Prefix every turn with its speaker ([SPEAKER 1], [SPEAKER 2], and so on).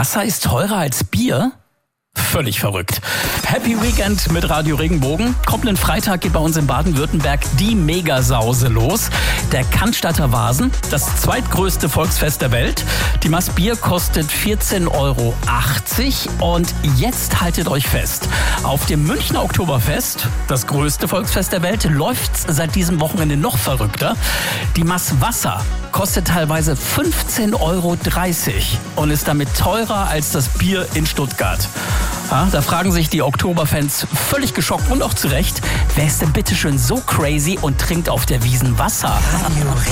[SPEAKER 1] Wasser ist teurer als Bier? Völlig verrückt. Happy Weekend mit Radio Regenbogen. Kommenden Freitag geht bei uns in Baden-Württemberg die Megasause los. Der Cannstatter Vasen, das zweitgrößte Volksfest der Welt. Die Maß Bier kostet 14,80 € und jetzt haltet euch fest. Auf dem Münchner Oktoberfest, das größte Volksfest der Welt, läuft's seit diesem Wochenende noch verrückter. Die Maß Wasser kostet teilweise 15,30 € und ist damit teurer als das Bier in Stuttgart. Ja, da fragen sich die Oktoberfans völlig geschockt und auch zu Recht, wer ist denn bitteschön so crazy und trinkt auf der Wiesn Wasser?